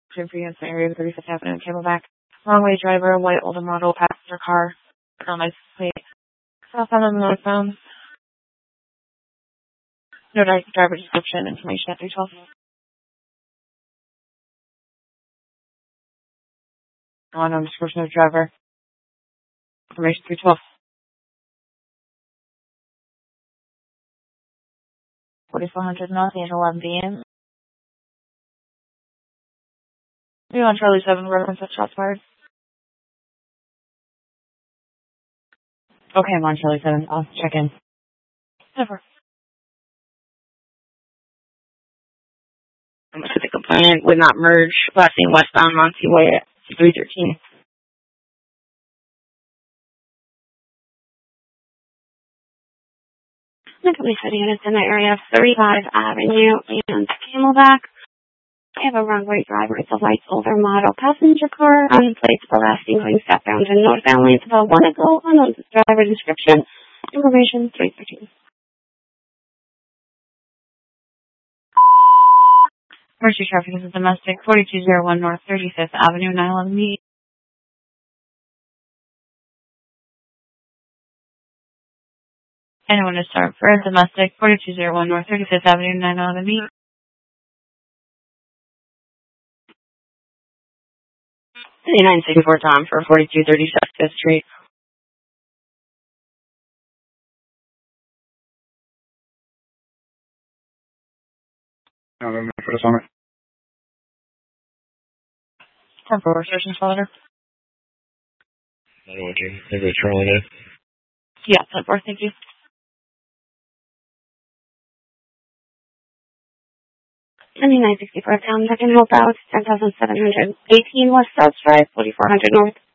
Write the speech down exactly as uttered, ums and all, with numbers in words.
Jim for units in the area of thirty-fifth Avenue and Camelback. Wrong way driver, white older model, passenger car. On my plate. Southbound and northbound. No driver description information at three twelve. No unknown description of driver. Information three twelve. forty-four hundred North, eight eleven P M. We on Charlie seven, reference at shots fired. Okay, I'm on Charlie seven. I'll check in. Never. The component would not merge last name westbound Monty Way at three thirteen. The company said units in the area of thirty-five Avenue and Camelback. I have a runway driver. It's a light older model passenger car on plates for lasting going southbound and northbound lanes about one ago. Unknown driver description. Information three thirteen. Emergency traffic is a domestic forty-two oh one North thirty-fifth Avenue, nine eleven B. Anyone to start for a domestic forty-two oh one North thirty-fifth Avenue, nine eleven B. nine sixty-four Tom for forty-two thirty-seven Fifth Street. No, no, no, for the summit. ten four, search and follower. I don't want you. Maybe Charlie now. Yeah, ten four, thank you. nine sixty-four Tom, I can help out. ten thousand seven hundred eighteen West South Drive, forty-four hundred North.